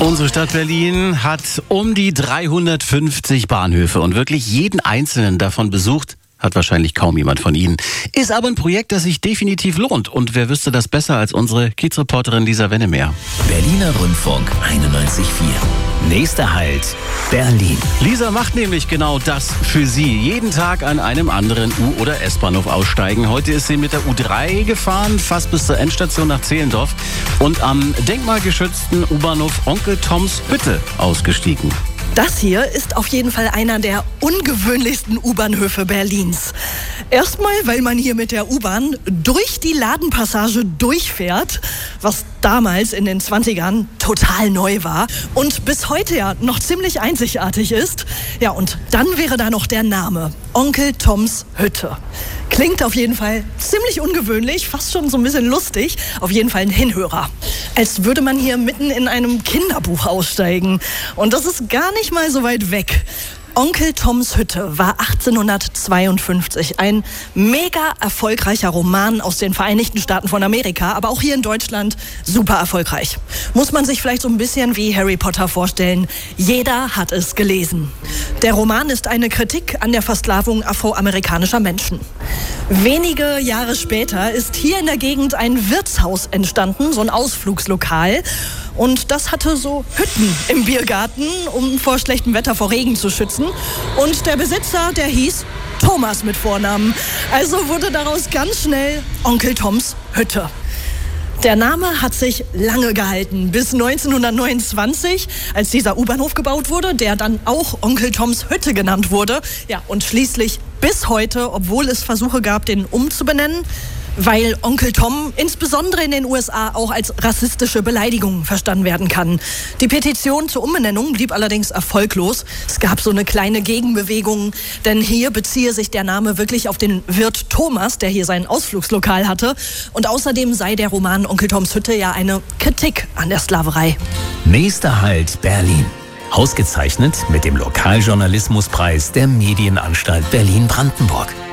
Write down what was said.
Unsere Stadt Berlin hat um die 350 Bahnhöfe und wirklich jeden einzelnen davon besucht hat wahrscheinlich kaum jemand von Ihnen. Ist aber ein Projekt, das sich definitiv lohnt. Und wer wüsste das besser als unsere Kiezreporterin Lisa Wennemer? Berliner Rundfunk 91.4. Nächster Halt, Berlin. Lisa macht nämlich genau das für Sie. Jeden Tag an einem anderen U- oder S-Bahnhof aussteigen. Heute ist sie mit der U3 gefahren, fast bis zur Endstation nach Zehlendorf und am denkmalgeschützten U-Bahnhof Onkel Toms Hütte ausgestiegen. Das hier ist auf jeden Fall einer der ungewöhnlichsten U-Bahnhöfe Berlins. Erstmal, weil man hier mit der U-Bahn durch die Ladenpassage durchfährt, was damals in den 20ern total neu war und bis heute ja noch ziemlich einzigartig ist. Ja, und dann wäre da noch der Name: Onkel Toms Hütte. Klingt auf jeden Fall ziemlich ungewöhnlich, fast schon so ein bisschen lustig. Auf jeden Fall ein Hinhörer. Als würde man hier mitten in einem Kinderbuch aussteigen. Und das ist gar nicht mal so weit weg. Onkel Toms Hütte war 1852 ein mega erfolgreicher Roman aus den Vereinigten Staaten von Amerika, aber auch hier in Deutschland super erfolgreich. Muss man sich vielleicht so ein bisschen wie Harry Potter vorstellen. Jeder hat es gelesen. Der Roman ist eine Kritik an der Versklavung afroamerikanischer Menschen. Wenige Jahre später ist hier in der Gegend ein Wirtshaus entstanden, so ein Ausflugslokal. Und das hatte so Hütten im Biergarten, um vor schlechtem Wetter vor Regen zu schützen. Und der Besitzer, der hieß Thomas mit Vornamen. Also wurde daraus ganz schnell Onkel Toms Hütte. Der Name hat sich lange gehalten, bis 1929, als dieser U-Bahnhof gebaut wurde, der dann auch Onkel Toms Hütte genannt wurde. Ja, und schließlich bis heute, obwohl es Versuche gab, den umzubenennen, weil Onkel Tom insbesondere in den USA auch als rassistische Beleidigung verstanden werden kann. Die Petition zur Umbenennung blieb allerdings erfolglos. Es gab so eine kleine Gegenbewegung, denn hier beziehe sich der Name wirklich auf den Wirt Thomas, der hier sein Ausflugslokal hatte. Und außerdem sei der Roman Onkel Toms Hütte ja eine Kritik an der Sklaverei. Nächster Halt, Berlin. Ausgezeichnet mit dem Lokaljournalismuspreis der Medienanstalt Berlin-Brandenburg.